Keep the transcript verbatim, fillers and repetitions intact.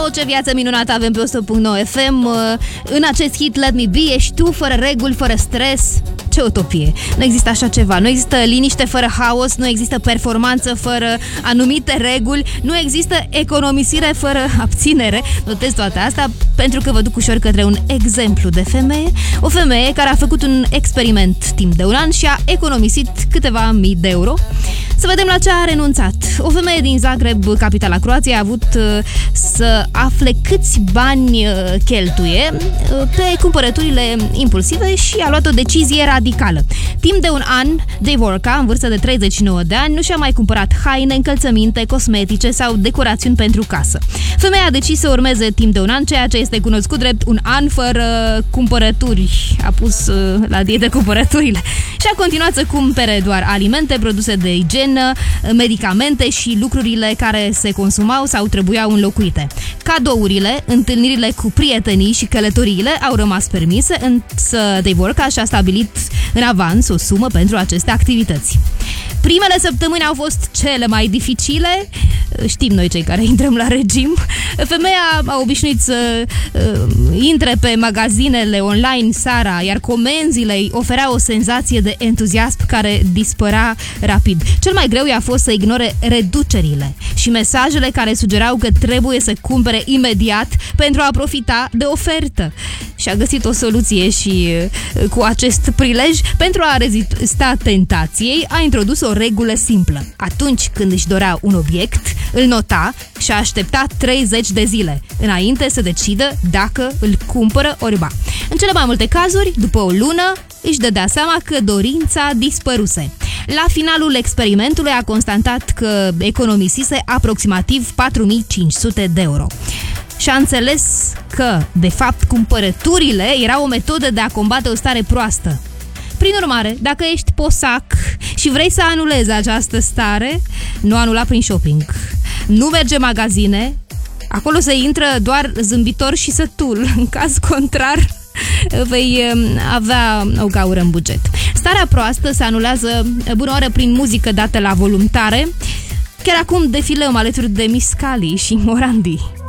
nouă, ce viață minunată avem pe o sută punct nouă F M. În acest hit Let Me Be ești tu, fără reguli, fără stres. Ce utopie! Nu există așa ceva. Nu există liniște fără haos, nu există performanță fără anumite reguli, nu există economisire fără abținere. Notez toate astea pentru că vă duc ușor către un exemplu de femeie. O femeie care a făcut un experiment timp de un an și a economisit câteva mii de euro. Să vedem la ce a renunțat. O femeie din Zagreb, capitala Croației, a avut să afle câți bani cheltuie pe cumpărăturile impulsive și a luat o decizie radicală. Timp de un an, Davorka, în vârstă de treizeci și nouă de ani, nu și-a mai cumpărat haine, încălțăminte, cosmetice sau decorațiuni pentru casă. Femeia a decis să urmeze timp de un an ceea ce este cunoscut drept un an fără cumpărături. A pus la dietă cumpărăturile și a continuat să cumpere doar alimente, produse de igienă, medicamente și lucrurile care se consumau sau trebuiau înlocuite. Cadourile, întâlnirile cu prietenii și călătoriile au rămas permise, însă Davorka și-a stabilit în avans o sumă pentru aceste activități. Primele săptămâni au fost cele mai dificile. Știm noi cei care intrăm la regim. Femeia a obișnuit să uh, intre pe magazinele online seara, iar comenzile îi ofereau o senzație de entuziasm care dispărea rapid. Cel mai greu i-a fost să ignore reducerile și mesajele care sugerau că trebuie să cumpere imediat pentru a profita de ofertă. Și a găsit o soluție și uh, cu acest prilej, pentru a rezista tentației, a introdus o regulă simplă. Atunci când își dorea un obiect, îl nota și a așteptat treizeci de zile înainte să decidă dacă îl cumpără ori ba. În cele mai multe cazuri, după o lună, își dădea seama că dorința dispăruse. La finalul experimentului a constatat că economisise aproximativ patru mii cinci sute de euro. Și a înțeles că, de fapt, cumpărăturile erau o metodă de a combate o stare proastă. Prin urmare, dacă ești posac și vrei să anulezi această stare, nu anula prin shopping. Nu merge în magazine, acolo se intră doar zâmbitor și sătul. În caz contrar, vei avea o gaură în buget. Starea proastă se anulează bună oară prin muzică dată la volum tare. Chiar acum defilăm alături de Miss Cali și Morandi.